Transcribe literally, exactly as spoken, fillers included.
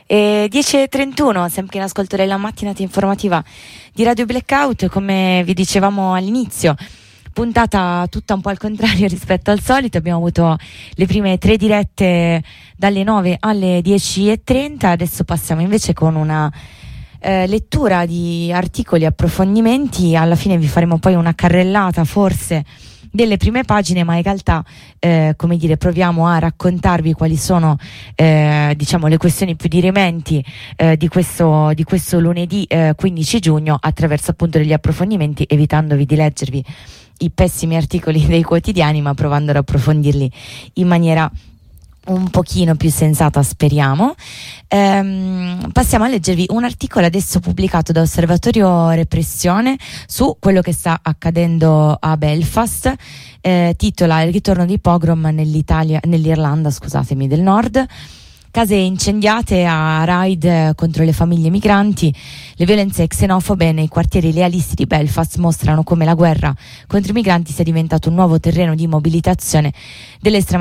E dieci e trentuno, sempre in ascolto della mattinata informativa di Radio Blackout. Come vi dicevamo all'inizio, puntata tutta un po' al contrario rispetto al solito. Abbiamo avuto le prime tre dirette dalle nove alle dieci e trenta. Adesso passiamo invece con una eh, lettura di articoli, approfondimenti. Alla fine vi faremo poi una carrellata forse delle prime pagine, ma in realtà eh, come dire, proviamo a raccontarvi quali sono eh, diciamo le questioni più dirimenti eh, di questo di questo lunedì eh, quindici giugno, attraverso appunto degli approfondimenti, evitandovi di leggervi i pessimi articoli dei quotidiani, ma provando ad approfondirli in maniera un pochino più sensata, speriamo. Ehm, passiamo a leggervi un articolo adesso pubblicato da Osservatorio Repressione su quello che sta accadendo a Belfast. Eh, titola Il ritorno di pogrom nell'Italia, nell'Irlanda, scusatemi, del Nord. Case incendiate a raid contro le famiglie migranti. Le violenze xenofobe nei quartieri lealisti di Belfast mostrano come la guerra contro i migranti sia diventato un nuovo terreno di mobilitazione dell'estrema